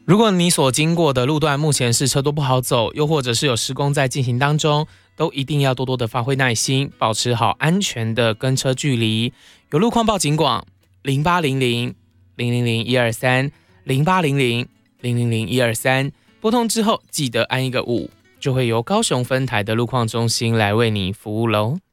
如果你所经过的路段目前是车多不好走，又或者是有施工在进行当中，都一定要多多的发挥耐心，保持好安全的跟车距离。有路况报警广0800-000-123，0800-000-123，拨通之后记得按一个5，就会由高雄分台的路况中心来为你服务喽。